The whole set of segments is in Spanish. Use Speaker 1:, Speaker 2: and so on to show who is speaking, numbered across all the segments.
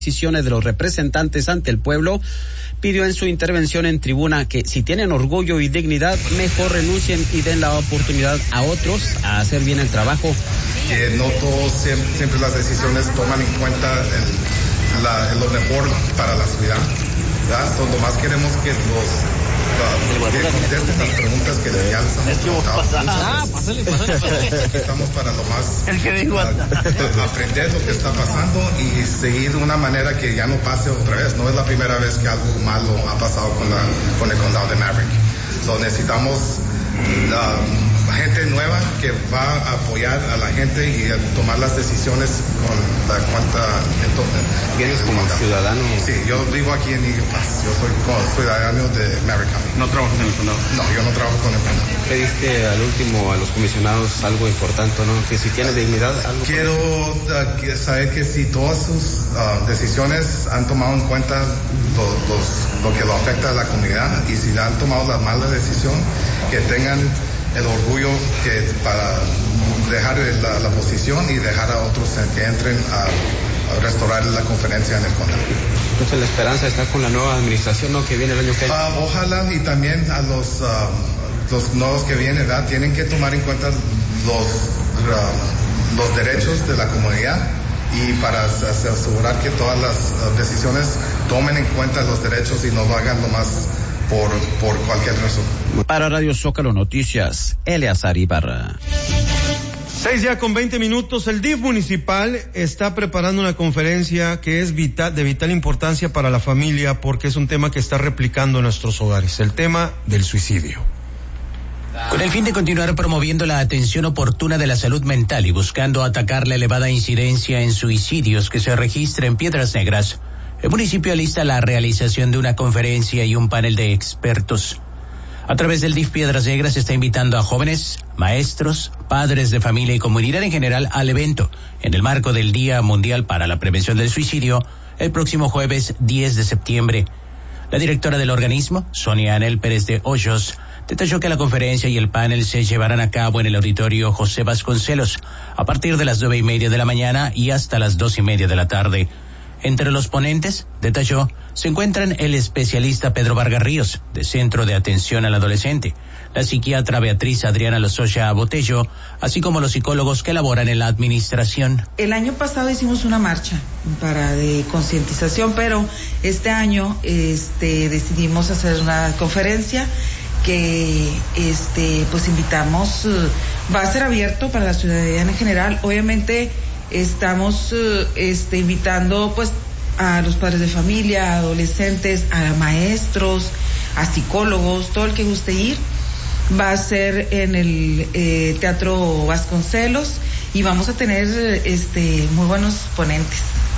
Speaker 1: decisiones de los representantes ante el pueblo, pidió en su intervención en tribuna que si tienen orgullo y dignidad, mejor renuncien y den la oportunidad a otros a hacer bien el trabajo.
Speaker 2: Que no todos siempre las decisiones toman en cuenta lo mejor para la ciudad. Lo más queremos que contesten las preguntas que ya les hemos preguntado. Estamos para lo más aprender lo que está pasando y seguir de una manera que ya no pase otra vez. No es la primera vez que algo malo ha pasado con el condado de Maverick. Necesitamos gente nueva que va a apoyar a la gente y a tomar las decisiones con la cuenta.
Speaker 3: ¿Vienes como ciudadano?
Speaker 2: Sí, yo vivo aquí en Eagle Pass. Yo soy ciudadano de Maverick County.
Speaker 3: ¿No trabajas en el condado?
Speaker 2: No, yo no trabajo con el condado.
Speaker 3: Pediste al último a los comisionados algo importante, ¿no? Que si tiene dignidad, algo.
Speaker 2: Quiero saber que si todas sus decisiones han tomado en cuenta lo que lo afecta a la comunidad y si han tomado la mala decisión, que tengan el orgullo para dejar la posición y dejar a otros que entren a restaurar la conferencia en el condado.
Speaker 3: Entonces la esperanza está con la nueva administración, ¿no? Que viene el año que viene.
Speaker 2: Ojalá, y también a los nuevos que vienen, ¿verdad? Tienen que tomar en cuenta los derechos de la comunidad y para asegurar que todas las decisiones tomen en cuenta los derechos y no lo hagan nomás por cualquier razón.
Speaker 1: Para Radio Zócalo Noticias, Eleazar Ibarra.
Speaker 4: 6:20. El DIF municipal está preparando una conferencia que es de vital importancia para la familia porque es un tema que está replicando en nuestros hogares, el tema del suicidio.
Speaker 5: Con el fin de continuar promoviendo la atención oportuna de la salud mental y buscando atacar la elevada incidencia en suicidios que se registra en Piedras Negras, el municipio alista la realización de una conferencia y un panel de expertos. A través del DIF Piedras Negras se está invitando a jóvenes, maestros, padres de familia y comunidad en general al evento, en el marco del Día Mundial para la Prevención del Suicidio, el próximo jueves 10 de septiembre. La directora del organismo, Sonia Anel Pérez de Hoyos, detalló que la conferencia y el panel se llevarán a cabo en el auditorio José Vasconcelos, a partir de las 9:30 de la mañana y hasta las 2:30 de la tarde. Entre los ponentes, detalló, se encuentran el especialista Pedro Vargas Ríos, de Centro de Atención al Adolescente, la psiquiatra Beatriz Adriana Lozoya Botello, así como los psicólogos que laboran en la administración.
Speaker 6: El año pasado hicimos una marcha de concientización, pero este año decidimos hacer una conferencia que pues invitamos, va a ser abierto para la ciudadanía en general. Obviamente estamos invitando pues a los padres de familia, a adolescentes, a maestros, a psicólogos, todo el que guste ir. Va a ser en el Teatro Vasconcelos y vamos a tener muy buenos ponentes.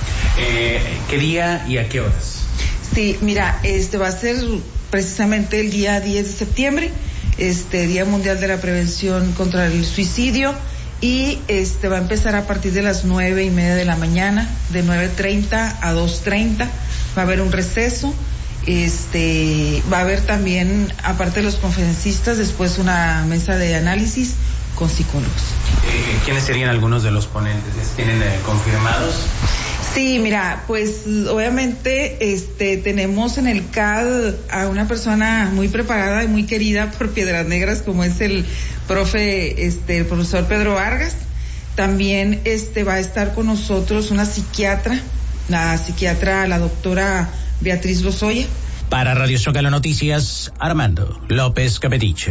Speaker 5: ¿Qué día y a qué horas?
Speaker 6: Sí, mira, va a ser precisamente el día 10 de septiembre, Día Mundial de la Prevención contra el Suicidio. Y va a empezar a partir de las 9:30 de la mañana, de 9:30 a 2:30. Va a haber un receso. Va a haber también, aparte de los conferencistas, después una mesa de análisis con psicólogos.
Speaker 5: ¿Quiénes serían algunos de los ponentes? ¿Tienen confirmados?
Speaker 6: Sí, mira, pues obviamente tenemos en el CAD a una persona muy preparada y muy querida por Piedras Negras, como es el el profesor Pedro Vargas. También va a estar con nosotros una psiquiatra, la doctora Beatriz Lozoya.
Speaker 5: Para Radio Zócalo Noticias, Armando López Capeticho.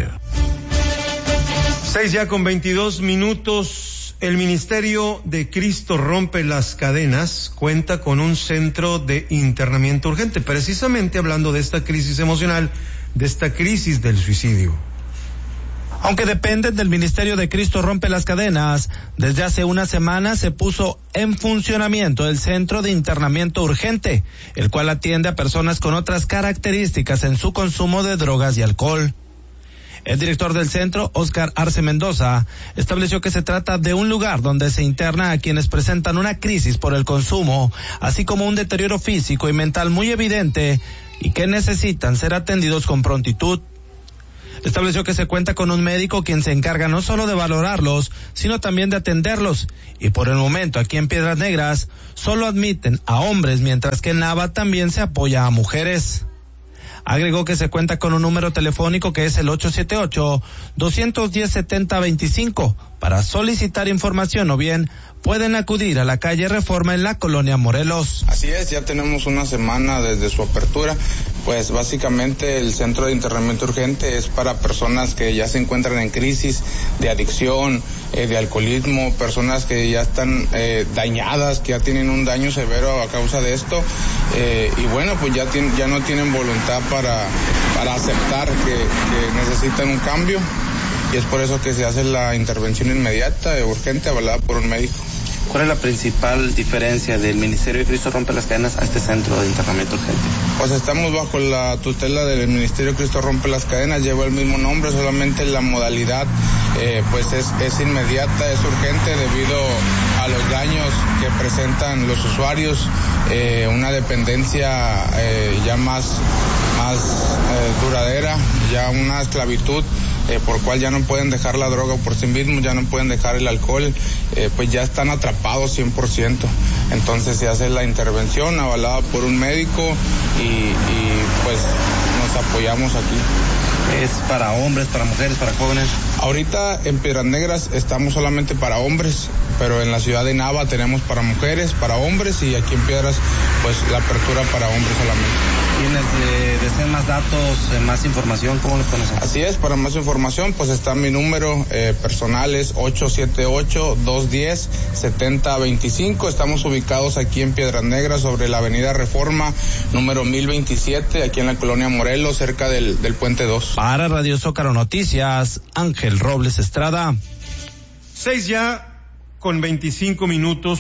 Speaker 4: 6:22. El Ministerio de Cristo Rompe las Cadenas cuenta con un centro de internamiento urgente, precisamente hablando de esta crisis emocional, de esta crisis del suicidio.
Speaker 7: Aunque dependen del Ministerio de Cristo Rompe las Cadenas, desde hace una semana se puso en funcionamiento el Centro de Internamiento Urgente, el cual atiende a personas con otras características en su consumo de drogas y alcohol. El director del centro, Oscar Arce Mendoza, estableció que se trata de un lugar donde se interna a quienes presentan una crisis por el consumo, así como un deterioro físico y mental muy evidente y que necesitan ser atendidos con prontitud. Estableció que se cuenta con un médico quien se encarga no solo de valorarlos, sino también de atenderlos. Y por el momento aquí en Piedras Negras solo admiten a hombres, mientras que en Nava también se apoya a mujeres. Agregó que se cuenta con un número telefónico que es el 878-210-7025 para solicitar información, o bien pueden acudir a la calle Reforma en la colonia Morelos.
Speaker 8: Así es, ya tenemos una semana desde su apertura. Pues básicamente el centro de internamiento urgente es para personas que ya se encuentran en crisis de adicción, de alcoholismo, personas que ya están dañadas, que ya tienen un daño severo a causa de esto, y bueno, pues ya no tienen voluntad para aceptar que necesitan un cambio, y es por eso que se hace la intervención inmediata, urgente, avalada por un médico.
Speaker 3: ¿Cuál es la principal diferencia del Ministerio de Cristo Rompe las Cadenas a este centro de internamiento urgente?
Speaker 8: Pues estamos bajo la tutela del Ministerio Cristo Rompe las Cadenas, lleva el mismo nombre, solamente la modalidad pues es inmediata, es urgente debido a los daños que presentan los usuarios, una dependencia ya más duradera, ya una esclavitud por cual ya no pueden dejar la droga por sí mismos, ya no pueden dejar el alcohol, pues ya están atrapados 100%. Entonces se hace la intervención avalada por un médico y pues nos apoyamos aquí.
Speaker 3: ¿Es para hombres, para mujeres, para jóvenes?
Speaker 8: Ahorita en Piedras Negras estamos solamente para hombres, pero en la ciudad de Nava tenemos para mujeres, para hombres, y aquí en Piedras pues la apertura para hombres solamente.
Speaker 3: ¿Tienes desean más datos, más información? ¿Cómo los conoces?
Speaker 8: Así es, para más información pues está mi número personal, es 878-210-7025. Estamos ubicados aquí en Piedras Negras sobre la avenida Reforma número 1027, aquí en la colonia Morelos, cerca del Puente 2.
Speaker 7: Para Radio Zócalo Noticias, Ángel Robles Estrada.
Speaker 4: 6:25,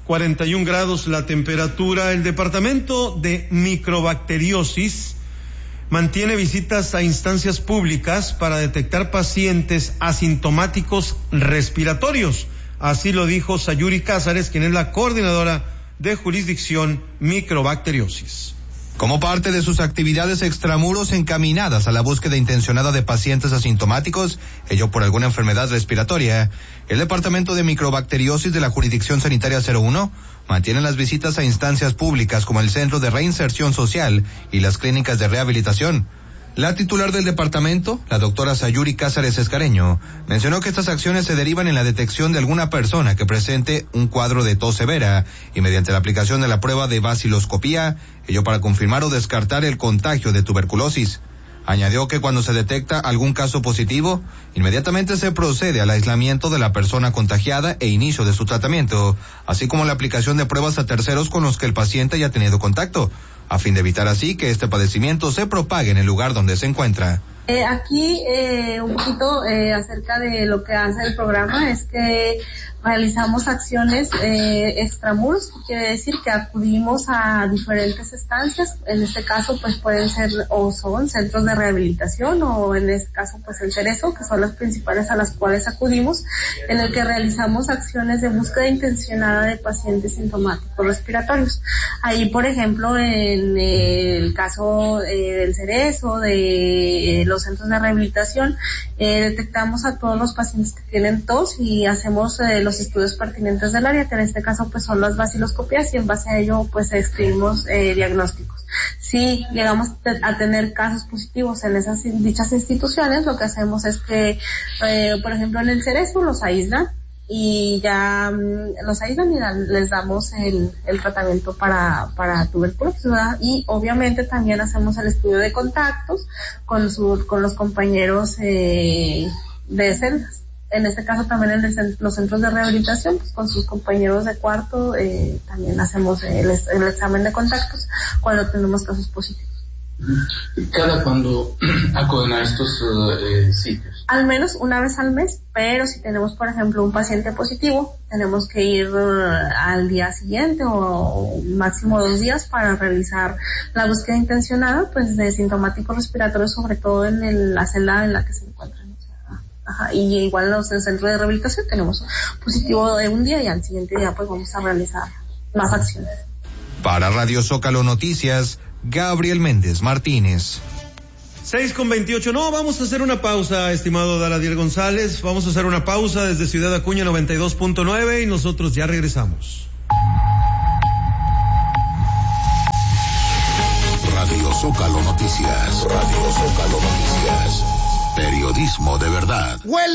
Speaker 4: 41 grados la temperatura. El Departamento de Microbacteriosis mantiene visitas a instancias públicas para detectar pacientes asintomáticos respiratorios. Así lo dijo Sayuri Cázares, quien es la coordinadora de jurisdicción Microbacteriosis.
Speaker 9: Como parte de sus actividades extramuros encaminadas a la búsqueda intencionada de pacientes asintomáticos, ello por alguna enfermedad respiratoria, el Departamento de Microbacteriosis de la Jurisdicción Sanitaria 01 mantiene las visitas a instancias públicas como el Centro de Reinserción Social y las clínicas de rehabilitación. La titular del departamento, la doctora Sayuri Cázares Escareño, mencionó que estas acciones se derivan en la detección de alguna persona que presente un cuadro de tos severa y mediante la aplicación de la prueba de baciloscopía, ello para confirmar o descartar el contagio de tuberculosis. Añadió que cuando se detecta algún caso positivo, inmediatamente se procede al aislamiento de la persona contagiada e inicio de su tratamiento, así como la aplicación de pruebas a terceros con los que el paciente haya tenido contacto, a fin de evitar así que este padecimiento se propague en el lugar donde se encuentra.
Speaker 10: Aquí un poquito acerca de lo que hace el programa es que realizamos acciones extramuros, quiere decir que acudimos a diferentes estancias, en este caso pues pueden ser o son centros de rehabilitación o en este caso pues el Cerezo, que son las principales a las cuales acudimos, en el que realizamos acciones de búsqueda intencionada de pacientes sintomáticos respiratorios. Ahí por ejemplo en el caso del Cerezo, de los centros de rehabilitación, detectamos a todos los pacientes que tienen tos y hacemos los estudios pertinentes del área, que en este caso pues son las baciloscopias, y en base a ello pues escribimos diagnósticos. Si llegamos a tener casos positivos en dichas instituciones, lo que hacemos es que por ejemplo en el Cerezo los aíslan y ya los aíslan y les damos el tratamiento para tuberculosis, ¿verdad? Y obviamente también hacemos el estudio de contactos con los compañeros de celdas. En este caso también en los centros de rehabilitación, pues con sus compañeros de cuarto también hacemos el examen de contactos cuando tenemos casos positivos.
Speaker 11: ¿Cada cuándo acuden a estos sitios?
Speaker 10: Al menos una vez al mes, pero si tenemos, por ejemplo, un paciente positivo, tenemos que ir al día siguiente o máximo 2 días para realizar la búsqueda intencionada, pues de sintomáticos respiratorios, sobre todo en la celda en la que se encuentran. Ajá, y igual en el centro de rehabilitación tenemos positivo de un día y al siguiente día pues vamos a realizar más acciones.
Speaker 9: Para Radio Zócalo Noticias, Gabriel Méndez Martínez.
Speaker 4: 6:28. No, vamos a hacer una pausa, estimado Daladiel González. Vamos a hacer una pausa desde Ciudad Acuña 92.9 y nosotros ya regresamos.
Speaker 12: Radio Zócalo Noticias. Radio Zócalo Noticias. Periodismo de verdad.